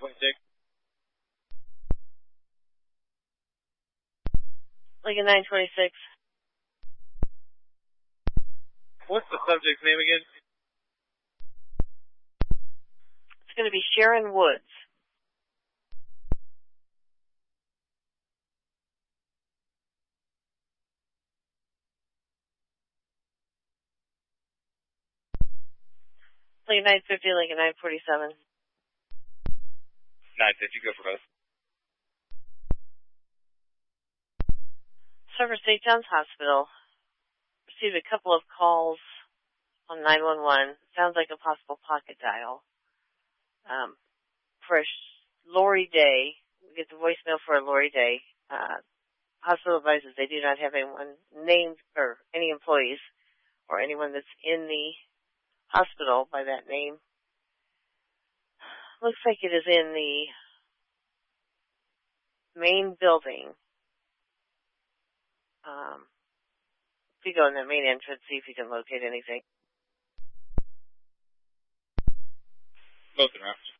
926. Lincoln 926. What's the subject's name again? It's going to be Sharon Woods. Lincoln 950, Lincoln 947. 950, go for both. Silver St. John's Hospital. Received a couple of calls on 911. Sounds like a possible pocket dial. For Lori Day, we get the voicemail for a Lori Day. Hospital advises they do not have anyone named or any employees or anyone that's in the hospital by that name. Looks like it is in the main building. If you go in the main entrance, see if you can locate anything. Both in route.